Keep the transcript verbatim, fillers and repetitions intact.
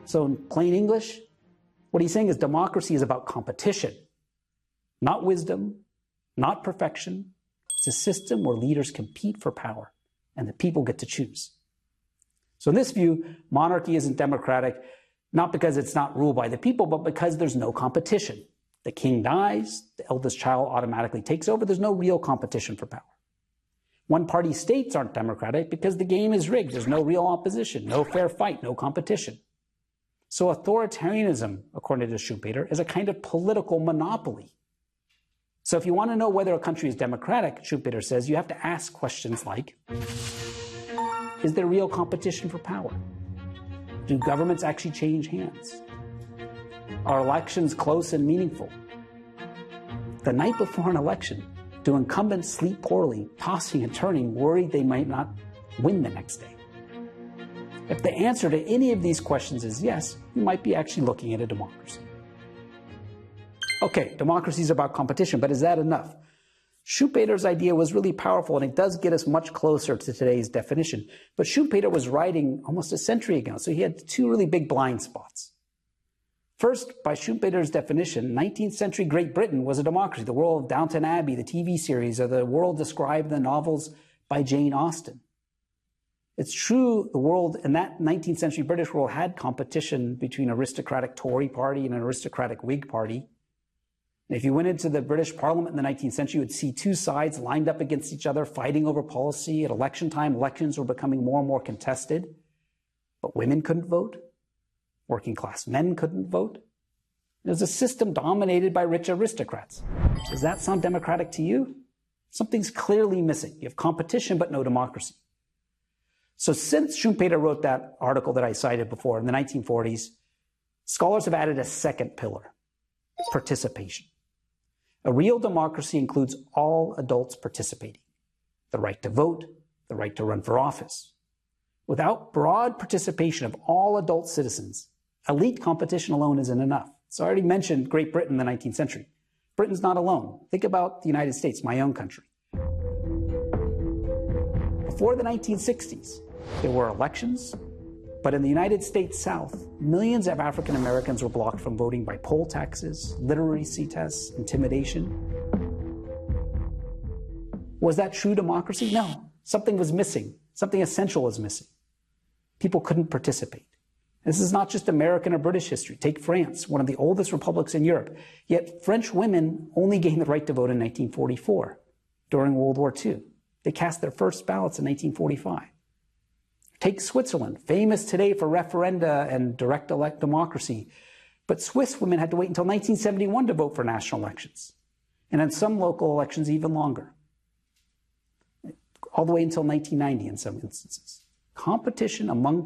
So in plain English, what he's saying is democracy is about competition, not wisdom, not perfection. It's a system where leaders compete for power and the people get to choose. So in this view, monarchy isn't democratic, not because it's not ruled by the people, but because there's no competition. The king dies, the eldest child automatically takes over. There's no real competition for power. One-party states aren't democratic because the game is rigged. There's no real opposition, no fair fight, no competition. So authoritarianism, according to Schumpeter, is a kind of political monopoly. So if you want to know whether a country is democratic, Schumpeter says, you have to ask questions like, is there real competition for power? Do governments actually change hands? Are elections close and meaningful? The night before an election, do incumbents sleep poorly, tossing and turning, worried they might not win the next day? If the answer to any of these questions is yes, you might be actually looking at a democracy. Okay, democracy is about competition, but is that enough? Schumpeter's idea was really powerful, and it does get us much closer to today's definition. But Schumpeter was writing almost a century ago, so he had two really big blind spots. First, by Schumpeter's definition, nineteenth century Great Britain was a democracy. The world of Downton Abbey, the T V series, or the world described in the novels by Jane Austen. It's true the world in that nineteenth century British world had competition between an aristocratic Tory party and an aristocratic Whig party. And if you went into the British Parliament in the nineteenth century, you would see two sides lined up against each other, fighting over policy. At election time, elections were becoming more and more contested. But women couldn't vote. Working class men couldn't vote. It was a system dominated by rich aristocrats. Does that sound democratic to you? Something's clearly missing. You have competition, but no democracy. So since Schumpeter wrote that article that I cited before in the nineteen forties, scholars have added a second pillar, participation. A real democracy includes all adults participating, the right to vote, the right to run for office. Without broad participation of all adult citizens, elite competition alone isn't enough. So I already mentioned Great Britain in the nineteenth century. Britain's not alone. Think about the United States, my own country. Before the nineteen sixties, there were elections, but in the United States South, millions of African Americans were blocked from voting by poll taxes, literacy tests, intimidation. Was that true democracy? No. Something was missing. Something essential was missing. People couldn't participate. This is not just American or British history. Take France, one of the oldest republics in Europe. Yet French women only gained the right to vote in nineteen forty-four, during World War Two. They cast their first ballots in nineteen forty-five. Take Switzerland, famous today for referenda and direct elect democracy. But Swiss women had to wait until nineteen seventy-one to vote for national elections. And in some local elections, even longer. All the way until nineteen ninety in some instances. Competition among